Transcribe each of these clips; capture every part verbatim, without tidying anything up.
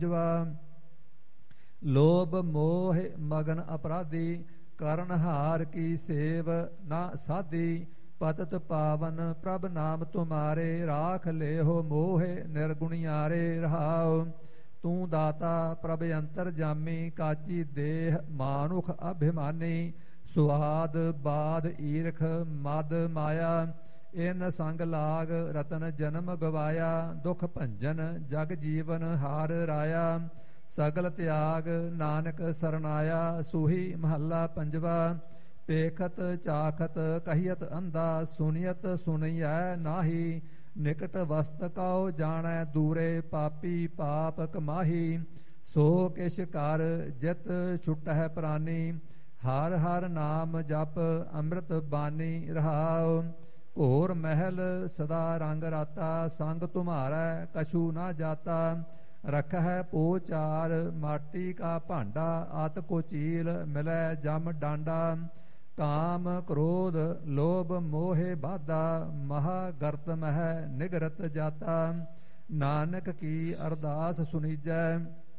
ਜਵਾ ਲੋਭ ਮੋਹ ਮਗਨ ਅਪਰਾਧੀ ਕਰਨ ਹਾਰ ਕੀ ਸੇਵ ਨਾ ਸਾਧੀ ਪਤਤ ਪਾਵਨ ਪ੍ਰਭ ਨਾਮ ਤੁਮਾਰੇ ਰਾਖ ਲੇਹੋ ਮੋਹਿ ਨਿਰਗੁਣਿਆਰੇ ਰਹਾਉ ਤੂੰ ਦਾਤਾ ਪ੍ਰਭ ਅੰਤਰ ਜਾਮੀ ਕਾਚੀ ਦੇਹ ਮਾਨੁਖ ਅਭਿਮਾਨੀ ਸੁਆਦ ਬਾਦ ਈਰਖ ਮਦ ਮਾਇਆ ਇਨ ਸੰਗ ਲਾਗ ਰਤਨ ਜਨਮ ਗਵਾਇਆ ਦੁਖ ਭੰਜਨ ਜਗ ਜੀਵਨ ਹਾਰ ਰਾਇਆ ਸਗਲ ਤਿਆਗ ਨਾਨਕ ਸਰਨਾਇਆ ਸੂਹੀ ਮਹੱਲਾ ਪੰਜਵਾ ਪੇਖਤ ਚਾਖਤ ਕਹੀਤ ਅੰਧਾ ਸੁਨੀਅਤ ਸੁਣੀਐ ਨਾਹੀ ਨਿਕਟ ਵਸਤ ਕਉ ਜਾਣੈ ਦੂਰੇ ਪਾਪੀ ਪਾਪ ਕਮਾਹੀ ਸੋ ਕਿਛ ਕਰ ਜਿਤ ਛੁਟਹਿ ਪ੍ਰਾਨੀ ਹਰ ਹਰ ਨਾਮ ਜਪ ਅੰਮ੍ਰਿਤ ਬਾਣੀ ਰਹਾਉ ਘੋਰ ਮਹਿਲ ਸਦਾ ਰੰਗ ਰਾਤਾ ਸੰਗ ਤੁਮਾਰੈ ਕਛੂ ਨਾ ਜਾਤਾ ਰਖਹਿ ਪੋਚਾਰ ਮਾਟੀ ਕਾ ਭਾਂਡਾ ਆਤ ਕੋ ਚੀਲ ਮਿਲੈ ਜਮ ਡਾਂਡਾ ਕਾਮ ਕ੍ਰੋਧ ਲੋਭ ਮੋਹਿ ਬਾਧਾ ਮਹਾ ਗਰਤ ਮਹਿ ਨਿਗਰਤ ਜਾਤਾ ਨਾਨਕ ਕੀ ਅਰਦਾਸ ਸੁਨੀਜੈ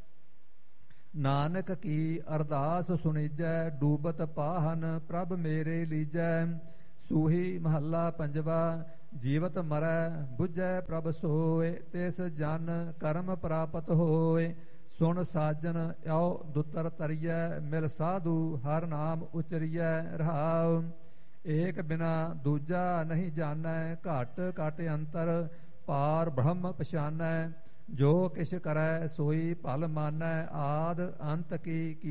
ਨਾਨਕ ਕੀ ਅਰਦਾਸ ਸੁਨੀਜੈ ਡੂਬਤ ਪਾਹਨ ਪ੍ਰਭ ਮੇਰੇ ਲੀਜੈ ਸੂਹੀ ਮਹੱਲਾ ਪੰਜਵਾ ਜੀਵਤ ਮਰੈ ਬੁਝੈ ਪ੍ਰਭ ਸੋਏ ਤਿਸ ਜਨ ਕਰਮ ਪ੍ਰਾਪਤ ਹੋਏ ਸੁਣ ਸਾਜਨ ਆਓ ਦੁੱਤਰ ਤਰੀਐ ਮਿਲ ਸਾਧੂ ਹਰ ਨਾਮ ਉਚਰੀਐ ਰਹਾਉ ਏਕ ਬਿਨਾ ਦੂਜਾ ਨਹੀਂ ਜਾਣੈ ਘਟ ਘਟ ਅੰਤਰ ਪਾਰ ਬ੍ਰਹਮ ਪਛਾਨੈ ਜੋ ਕਿਛ ਕਰੈ ਸੋਈ ਭਲ ਮਾਨੈ ਆਦ ਅੰਤ ਕੀ